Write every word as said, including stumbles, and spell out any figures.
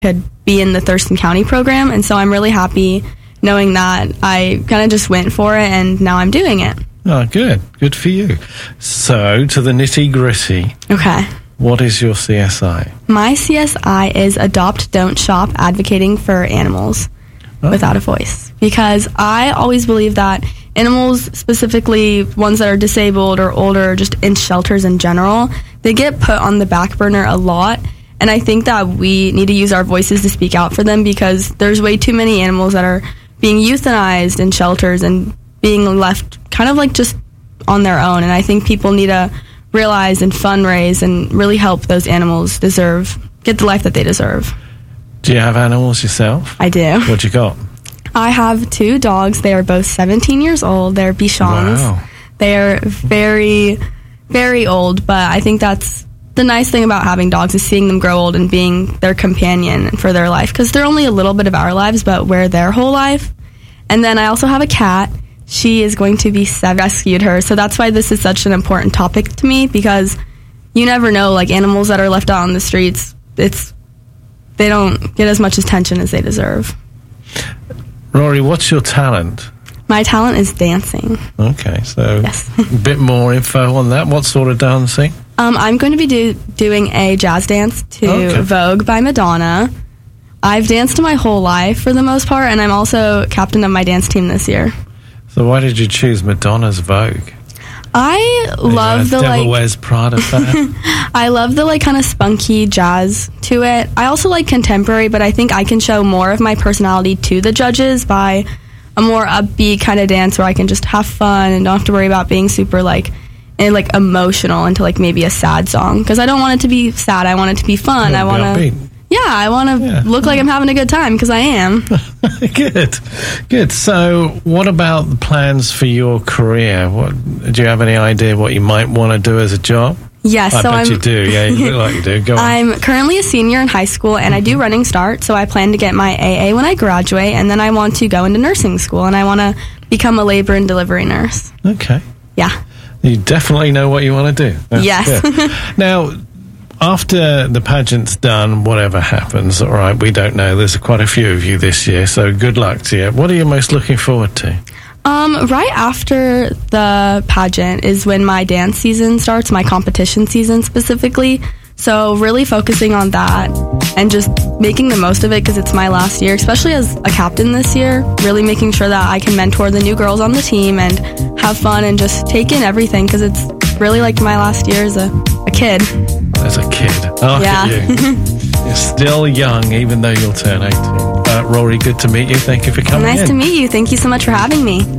could be in the Thurston County program. And so I'm really happy knowing that I kind of just went for it and now I'm doing it. Oh, good. Good for you. So, to the nitty-gritty. Okay. What is your C S I? My C S I is Adopt, Don't Shop, advocating for animals oh. without a voice. Because I always believe that animals, specifically ones that are disabled or older, just in shelters in general, they get put on the back burner a lot. And I think that we need to use our voices to speak out for them because there's way too many animals that are being euthanized in shelters and being left kind of like just on their own. And I think people need to realize and fundraise and really help those animals deserve, get the life that they deserve. Do you have animals yourself? I do. What you got? I have two dogs. They are both seventeen years old. They're Bichons. Wow. They are very, very old, but I think that's the nice thing about having dogs is seeing them grow old and being their companion for their life, because they're only a little bit of our lives, but we're their whole life. And then I also have a cat. She is going to be seven. Rescued her, so that's why this is such an important topic to me, because you never know, like animals that are left out on the streets, it's they don't get as much attention as they deserve. Rory, what's your talent? My talent is dancing. Okay, so yes. a bit more info on that. What sort of dancing? Um, I'm going to be do- doing a jazz dance to okay. Vogue by Madonna. I've danced my whole life for the most part, and I'm also captain of my dance team this year. So why did you choose Madonna's Vogue? I love the Devil like. Wears Prada fan. I love the like kind of spunky jazz to it. I also like contemporary, but I think I can show more of my personality to the judges by a more upbeat kind of dance where I can just have fun and don't have to worry about being super like and like emotional into like maybe a sad song, because I don't want it to be sad. I want it to be fun. I want to. Yeah, I want to yeah. look like I'm having a good time, because I am. Good, good. So what about the plans for your career? What, do you have any idea what you might want to do as a job? Yes, I so bet I'm, you do. Yeah, you look like you do. Go on. I'm currently a senior in high school, and mm-hmm. I do running start, so I plan to get my A A when I graduate, and then I want to go into nursing school, and I want to become a labor and delivery nurse. Okay. Yeah. You definitely know what you want to do. That's yes. Now, after the pageant's done, whatever happens, all right, we don't know. There's quite a few of you this year, so good luck to you. What are you most looking forward to? Um, right after the pageant is when my dance season starts, my competition season specifically. So really focusing on that and just making the most of it, because it's my last year, especially as a captain this year, really making sure that I can mentor the new girls on the team and have fun and just take in everything, because it's really like my last year as a, a kid. As a kid. Oh, yeah. You. You're still young, even though you'll turn eighteen. Uh, Rory, good to meet you. Thank you for coming nice in. Nice to meet you. Thank you so much for having me.